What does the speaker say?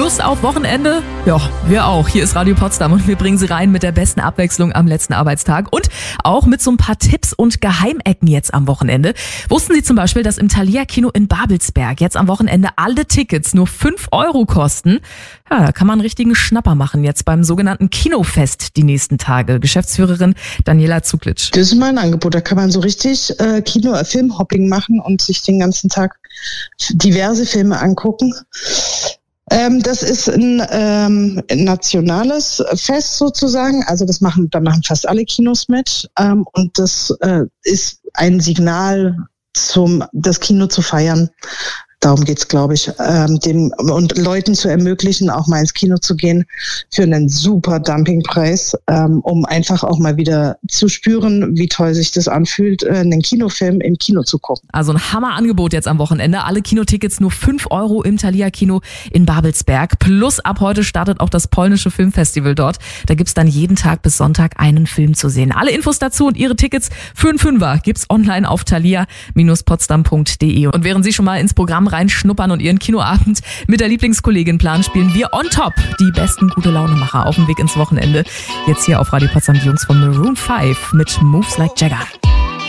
Lust auf Wochenende? Ja, wir auch. Hier ist Radio Potsdam und wir bringen Sie rein mit der besten Abwechslung am letzten Arbeitstag und auch mit so ein paar Tipps und Geheimecken jetzt am Wochenende. Wussten Sie zum Beispiel, dass im Thalia Kino in Babelsberg jetzt am Wochenende alle Tickets nur 5 € kosten? Ja, da kann man einen richtigen Schnapper machen jetzt beim sogenannten Kinofest die nächsten Tage. Geschäftsführerin Daniela Zuklitsch. Das ist mein Angebot. Da kann man so richtig Filmhopping machen und sich den ganzen Tag diverse Filme angucken. Das ist ein nationales Fest sozusagen. Also da machen fast alle Kinos mit. Und das ist ein Signal, das Kino zu feiern. Darum geht's, glaube ich, und Leuten zu ermöglichen, auch mal ins Kino zu gehen für einen super Dumpingpreis, um einfach auch mal wieder zu spüren, wie toll sich das anfühlt, einen Kinofilm im Kino zu gucken. Also ein Hammerangebot jetzt am Wochenende. Alle Kinotickets nur 5 € im Thalia Kino in Babelsberg. Plus ab heute startet auch das polnische Filmfestival dort. Da gibt's dann jeden Tag bis Sonntag einen Film zu sehen. Alle Infos dazu und Ihre Tickets für einen Fünfer gibt's online auf thalia-potsdam.de. Und während Sie schon mal ins Programm reinschnuppern und Ihren Kinoabend mit der Lieblingskollegin planen, spielen wir on top die besten Gute-Laune-Macher auf dem Weg ins Wochenende. Jetzt hier auf Radio Potsdam die Jungs von Maroon 5 mit Moves Like Jagger.